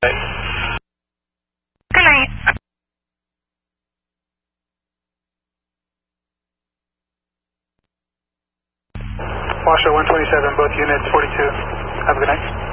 Good night. Washoe 127, both units 42. Have a good night.